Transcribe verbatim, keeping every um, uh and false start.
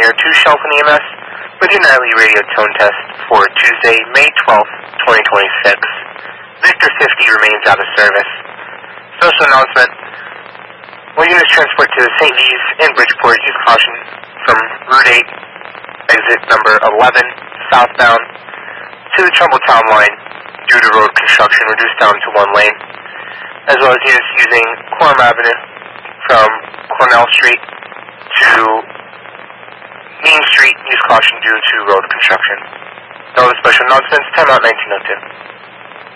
here to Shelton E M S with your nightly radio tone test for Tuesday, May twelfth, twenty twenty-six. Victor fifty remains out of service. Special announcement. All units transport to Saint V's and Bridgeport use caution from Route eight, exit number eleven, southbound, to the Trumbull Town line due to road construction reduced down to one lane, as well as units using Quorum Avenue from Cornell Street to Main Street use caution due to road construction. No other special announcements. Time out nineteen oh two.